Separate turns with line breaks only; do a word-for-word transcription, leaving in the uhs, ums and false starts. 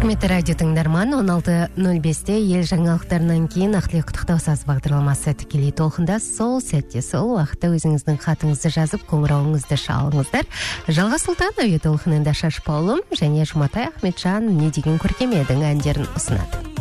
Құрметті радио тыңдарман, он алты нөл бесте ел жаңалықтарынан кейін Ақтілек құттықтау саз бағдарламасы тікелей толқында. Сол сәтте, сол уақытта өзіңіздің хатыңызды жазып, қоңырауыңызды шалыңыздар. Жалға Сұлтан әуе толқынында Шашпаулым және Жұматай Ахметжан не деген көркем едің әндерін ұсынады.